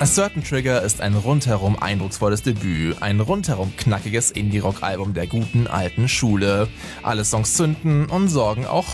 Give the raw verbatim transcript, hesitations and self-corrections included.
A Certain Trigger ist ein rundherum eindrucksvolles Debüt, ein rundherum knackiges Indie-Rock-Album der guten alten Schule. Alle Songs zünden und sorgen auch